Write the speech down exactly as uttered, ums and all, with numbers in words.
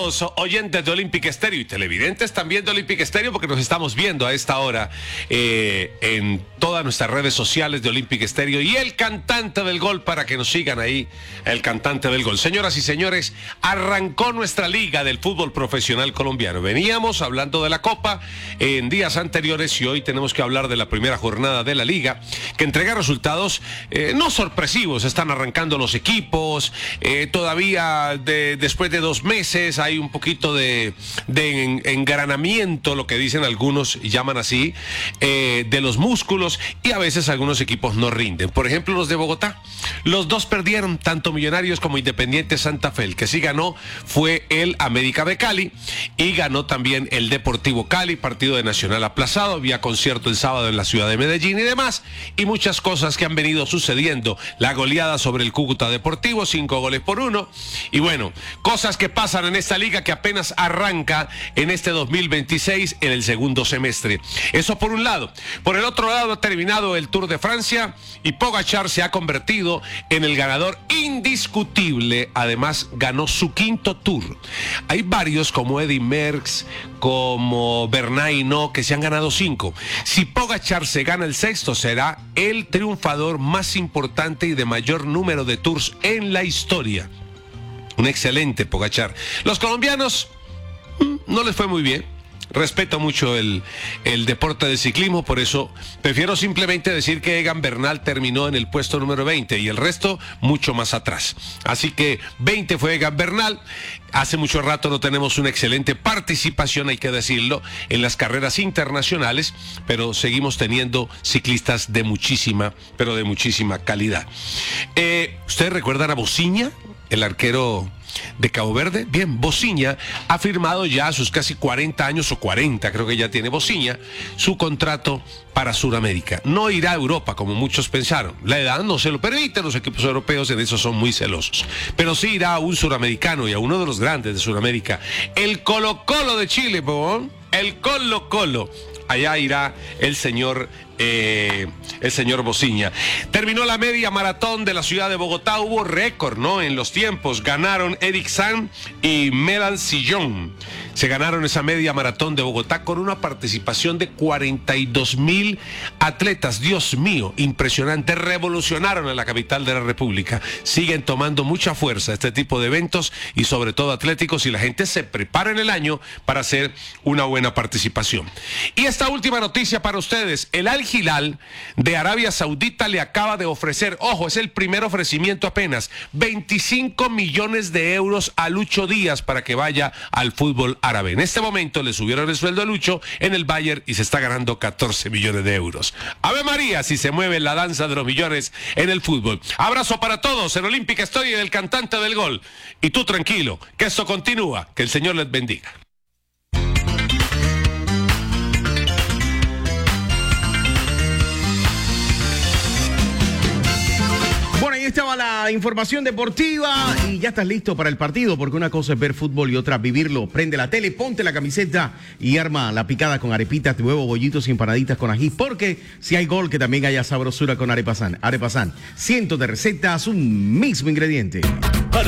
queridos oyentes de Olympic Estéreo y televidentes también de Olympic Estéreo, porque nos estamos viendo a esta hora eh, en todas nuestras redes sociales de Olympic Estéreo y el cantante del gol, para que nos sigan ahí, el cantante del gol. Señoras y señores, arrancó nuestra liga del fútbol profesional colombiano. Veníamos hablando de la Copa en días anteriores y hoy tenemos que hablar de la primera jornada de la liga, que entrega resultados eh, no sorpresivos. Están arrancando los equipos, eh, todavía de, después de dos meses hay un poquito de, de en, engranamiento, lo que dicen algunos, llaman así, eh, de los músculos, y a veces algunos equipos no rinden. Por ejemplo, los de Bogotá, los dos perdieron, tanto Millonarios como Independiente Santa Fe. El que sí ganó fue el América de Cali y ganó también el Deportivo Cali, partido de Nacional aplazado, había concierto el sábado en la ciudad de Medellín y demás, y muchas cosas que han venido sucediendo. La goleada sobre el Cúcuta Deportivo, cinco goles por uno, y bueno, cosas que pasan en esta liga que apenas arranca en este dos mil veintiséis en el segundo semestre. Eso por un lado. Por el otro lado, ha terminado el Tour de Francia y Pogačar se ha convertido en el ganador indiscutible. Además, ganó su quinto Tour. Hay varios como Eddy Merckx, como Bernal Hinault, que se han ganado cinco. Si Pogačar se gana el sexto, será el triunfador más importante y de mayor número de Tours en la historia. Un excelente Pogačar. Los colombianos mmm, no les fue muy bien. Respeto mucho el, el deporte del ciclismo, por eso prefiero simplemente decir que Egan Bernal terminó en el puesto número veinte y el resto mucho más atrás. Así que veinte fue Egan Bernal. Hace mucho rato no tenemos una excelente participación, hay que decirlo, en las carreras internacionales, pero seguimos teniendo ciclistas de muchísima, pero de muchísima calidad. Eh, ¿Ustedes recuerdan a Bociña, el arquero de Cabo Verde? Bien, Bociña ha firmado ya a sus casi cuarenta años, o cuarenta creo que ya tiene Bociña, su contrato para Sudamérica. No irá a Europa como muchos pensaron. La edad no se lo permite, los equipos europeos en eso son muy celosos. Pero sí irá a un suramericano y a uno de los grandes de Sudamérica, el Colo Colo de Chile, ¿no? El Colo Colo. Allá irá el señor eh, el señor Bociña. Terminó la media maratón de la ciudad de Bogotá. Hubo récord, ¿no? En los tiempos. Ganaron Eric San y Medan Sillón. Se ganaron esa media maratón de Bogotá con una participación de cuarenta y dos mil atletas. Dios mío, impresionante. Revolucionaron en la capital de la República. Siguen tomando mucha fuerza este tipo de eventos y sobre todo atléticos, y la gente se prepara en el año para hacer una buena participación. Y esta última noticia para ustedes: el Al Hilal de Arabia Saudita le acaba de ofrecer, ojo, es el primer ofrecimiento apenas, veinticinco millones de euros a Lucho Díaz para que vaya al fútbol árabe. En este momento le subieron el sueldo a Lucho en el Bayern y se está ganando catorce millones de euros. Ave María, si se mueve la danza de los millones en el fútbol. Abrazo para todos en Olímpica Estoy del cantante del gol. Y tú tranquilo, que esto continúa, que el Señor les bendiga. Bueno, ahí estaba la información deportiva y ya estás listo para el partido, porque una cosa es ver fútbol y otra vivirlo. Prende la tele, ponte la camiseta y arma la picada con arepitas de huevo, bollitos y empanaditas con ají, porque si hay gol, que también haya sabrosura con Arepasan. Arepasan, cientos de recetas, un mismo ingrediente.